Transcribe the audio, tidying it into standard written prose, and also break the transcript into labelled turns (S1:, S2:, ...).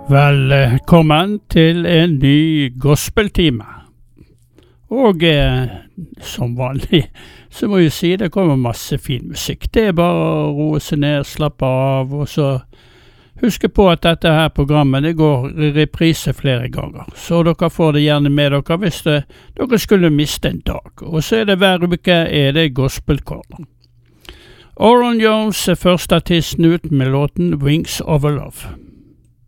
S1: Velkommen til en ny gospeltime. Og som vanlig, så må jeg si det kommer masse fin musikk. Det bare å roe seg ned, slappe av, og så huske på at dette her programmet det går i reprise flere ganger. Så dere får det gjerne med dere hvis dere skulle miste en dag. Og så det hver uke det gospelkorner. Oron Jones første artisten ut med låten Wings of Love.